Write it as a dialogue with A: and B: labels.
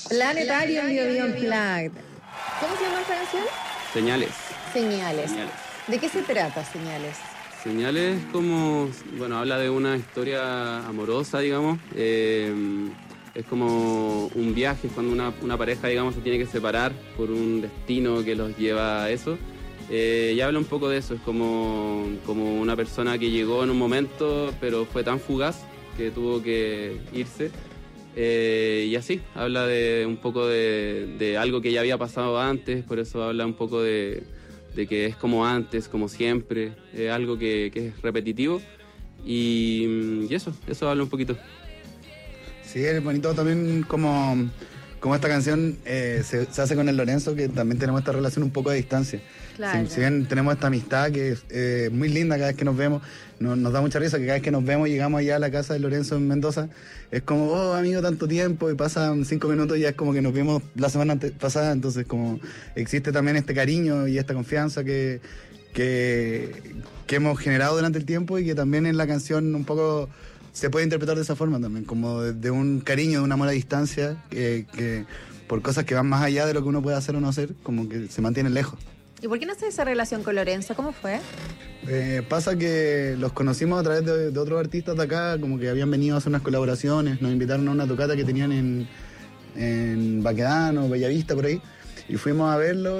A: Planetario en Bio Unplugged. ¿Cómo se llama esta canción?
B: Señales.
A: Señales.
B: Señales.
A: ¿De qué se trata, Señales?
B: Señales como, bueno, habla de una historia amorosa, digamos. Es como un viaje, cuando una pareja, digamos, se tiene que separar por un destino que los lleva a eso. Y habla un poco de eso, es como una persona que llegó en un momento, pero fue tan fugaz que tuvo que irse. Y así, habla de un poco de algo que ya había pasado antes, por eso habla un poco de que es como antes, como siempre, algo que es repetitivo. Y eso habla un poquito.
C: Sí, es bonito también como esta canción se hace con el Lorenzo, que también tenemos esta relación un poco a distancia.
A: Claro.
C: Si bien tenemos esta amistad que es muy linda cada vez que nos vemos, nos da mucha risa que cada vez que nos vemos llegamos allá a la casa de Lorenzo en Mendoza, es como, oh amigo, tanto tiempo, y pasan 5 minutos y ya es como que nos vimos la semana pasada, entonces como existe también este cariño y esta confianza que hemos generado durante el tiempo y que también en la canción un poco se puede interpretar de esa forma también, como de un cariño, de un amor a distancia, que por cosas que van más allá de lo que uno puede hacer o no hacer, como que se mantienen lejos.
A: ¿Y por qué nace esa relación con Lorenzo? ¿Cómo fue?
C: Pasa que los conocimos a través de otros artistas de acá, como que habían venido a hacer unas colaboraciones, nos invitaron a una tocata que tenían en Baquedano, Bellavista, por ahí, y fuimos a verlo.